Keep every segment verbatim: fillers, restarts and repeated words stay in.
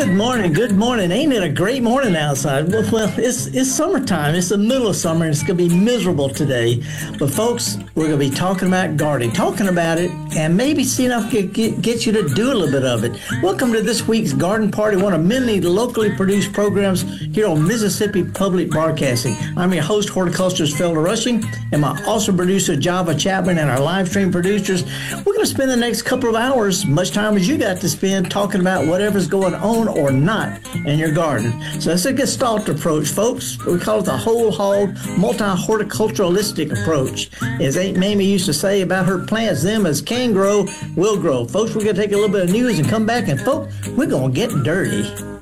Good morning, good morning. Ain't it a great morning outside? Well, well it's it's summertime. It's the middle of summer, and it's going to be miserable today. But, folks, we're going to be talking about gardening, talking about it, and maybe seeing if I can get, get you to do a little bit of it. Welcome to this week's Garden Party, one of many locally produced programs here on Mississippi Public Broadcasting. I'm your host, horticulturist Felder Rushing, and my awesome producer, Java Chapman, and our live stream producers. We're going to spend the next couple of hours, much time as you got to spend, talking about whatever's going on or not in your garden. So that's a Gestalt approach, folks. We call it the whole hog, multi-horticulturalistic approach. As Aunt Mamie used to say about her plants, them as can grow, will grow. Folks, we're going to take a little bit of news and come back, and folks, we're going to get dirty.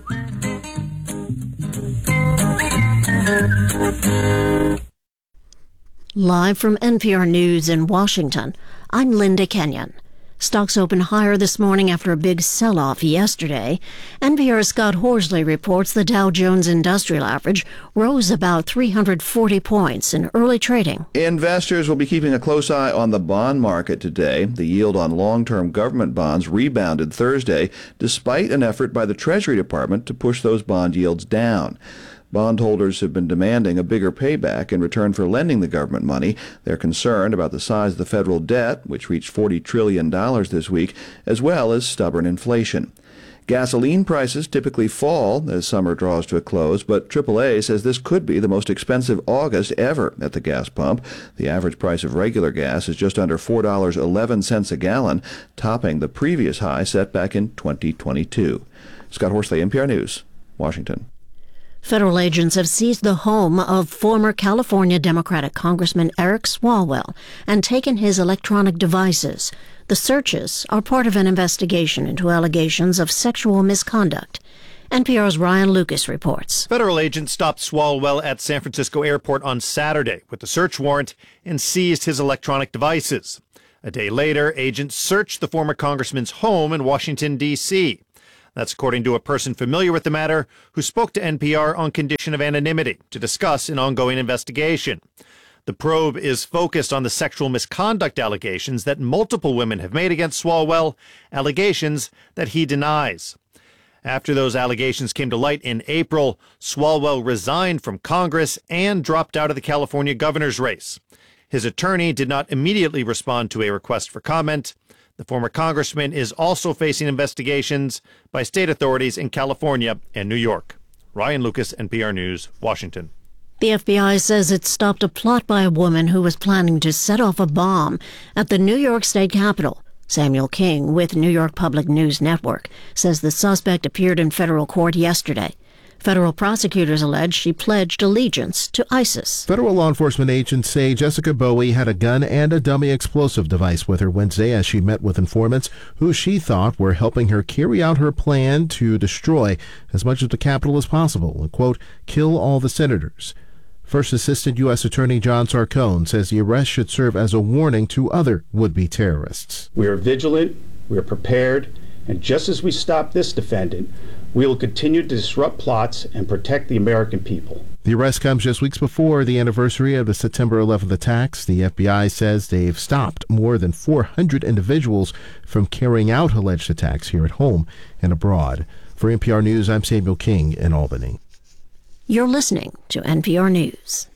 Live from N P R News in Washington, I'm Linda Kenyon. Stocks opened higher this morning after a big sell-off yesterday. N P R's Scott Horsley reports the Dow Jones Industrial Average rose about three hundred forty points in early trading. Investors will be keeping a close eye on the bond market today. The yield on long-term government bonds rebounded Thursday, despite an effort by the Treasury Department to push those bond yields down. Bondholders have been demanding a bigger payback in return for lending the government money. They're concerned about the size of the federal debt, which reached forty trillion dollars this week, as well as stubborn inflation. Gasoline prices typically fall as summer draws to a close, but triple A says this could be the most expensive August ever at the gas pump. The average price of regular gas is just under four dollars and eleven cents a gallon, topping the previous high set back in twenty twenty-two. Scott Horsley, N P R News, Washington. Federal agents have seized the home of former California Democratic Congressman Eric Swalwell and taken his electronic devices. The searches are part of an investigation into allegations of sexual misconduct. N P R's Ryan Lucas reports. Federal agents stopped Swalwell at San Francisco Airport on Saturday with a search warrant and seized his electronic devices. A day later, agents searched the former congressman's home in Washington, D C That's according to a person familiar with the matter who spoke to N P R on condition of anonymity to discuss an ongoing investigation. The probe is focused on the sexual misconduct allegations that multiple women have made against Swalwell, allegations that he denies. After those allegations came to light in April, Swalwell resigned from Congress and dropped out of the California governor's race. His attorney did not immediately respond to a request for comment. The former congressman is also facing investigations by state authorities in California and New York. Ryan Lucas, N P R News, Washington. The F B I says it stopped a plot by a woman who was planning to set off a bomb at the New York State Capitol. Samuel King, with New York Public News Network, says the suspect appeared in federal court yesterday. Federal prosecutors allege she pledged allegiance to ISIS. Federal law enforcement agents say Jessica Bowie had a gun and a dummy explosive device with her Wednesday as she met with informants who she thought were helping her carry out her plan to destroy as much of the Capitol as possible and, quote, kill all the senators. First Assistant U S Attorney John Sarcone says the arrest should serve as a warning to other would-be terrorists. We are vigilant, we are prepared, and just as we stopped this defendant, we will continue to disrupt plots and protect the American people. The arrest comes just weeks before the anniversary of the September eleventh attacks. The F B I says they've stopped more than four hundred individuals from carrying out alleged attacks here at home and abroad. For N P R News, I'm Samuel King in Albany. You're listening to N P R News.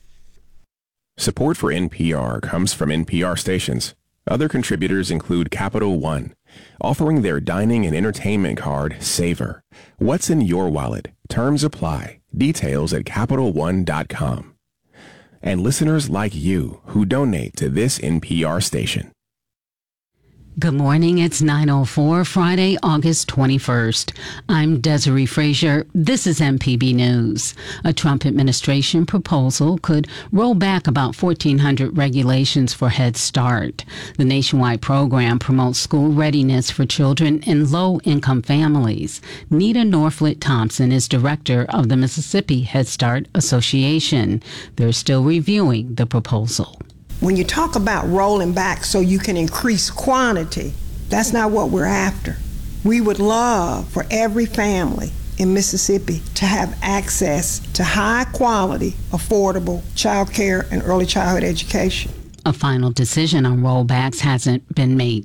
Support for N P R comes from N P R stations. Other contributors include Capital One, offering their dining and entertainment card, Savor. What's in your wallet? Terms apply. Details at Capital One dot com. And listeners like you who donate to this N P R station. Good morning. It's nine oh four, Friday, August twenty-first. I'm Desiree Frazier. This is M P B News. A Trump administration proposal could roll back about fourteen hundred regulations for Head Start. The nationwide program promotes school readiness for children in low-income families. Nita Norflet Thompson is director of the Mississippi Head Start Association. They're still reviewing the proposal. When you talk about rolling back so you can increase quantity, that's not what we're after. We would love for every family in Mississippi to have access to high quality, affordable child care and early childhood education. A final decision on rollbacks hasn't been made yet.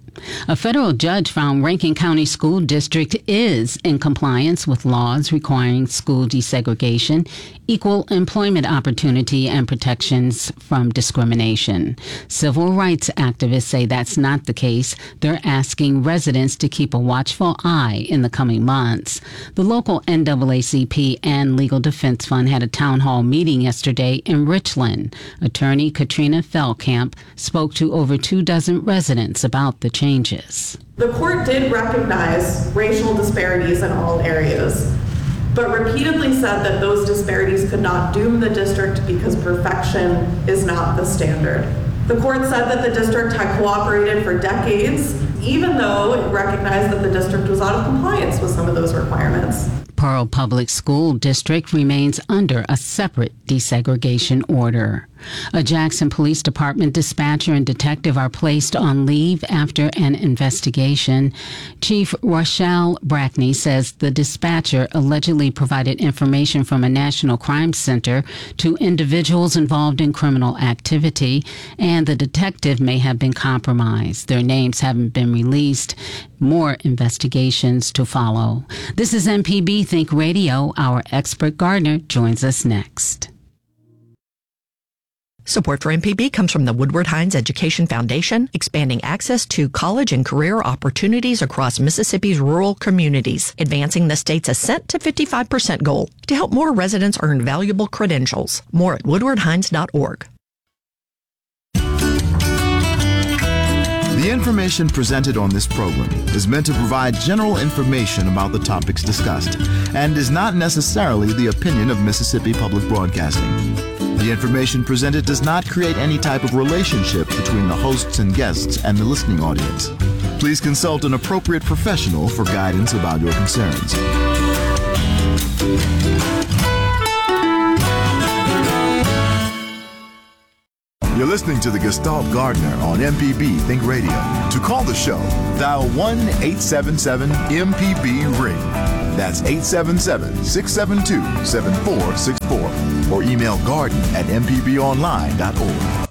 A federal judge found Rankin County School District is in compliance with laws requiring school desegregation, equal employment opportunity, and protections from discrimination. Civil rights activists say that's not the case. They're asking residents to keep a watchful eye in the coming months. The local N double A C P and Legal Defense Fund had a town hall meeting yesterday in Richland. Attorney Katrina Feldkamp spoke to over two dozen residents about the changes. The court did recognize racial disparities in all areas, but repeatedly said that those disparities could not doom the district because perfection is not the standard. The court said that the district had cooperated for decades, even though it recognized that the district was out of compliance with some of those requirements. Pearl Public School District remains under a separate desegregation order. A Jackson Police Department dispatcher and detective are placed on leave after an investigation. Chief Rochelle Brackney says the dispatcher allegedly provided information from a national crime center to individuals involved in criminal activity, and the detective may have been compromised. Their names haven't been released. More investigations to follow. This is M P B Think Radio. Our expert Gardner joins us next. Support for M P B comes from the Woodward Hines Education Foundation, expanding access to college and career opportunities across Mississippi's rural communities, advancing the state's ascent to fifty-five percent goal to help more residents earn valuable credentials. More at woodward hines dot org. The information presented on this program is meant to provide general information about the topics discussed and is not necessarily the opinion of Mississippi Public Broadcasting. The information presented does not create any type of relationship between the hosts and guests and the listening audience. Please consult an appropriate professional for guidance about your concerns. You're listening to the Gestalt Gardener on M P B Think Radio. To call the show, dial one eight seven seven M P B ring. That's eight seven seven, six seven two, seven four six four. Or email garden at m p b online dot org.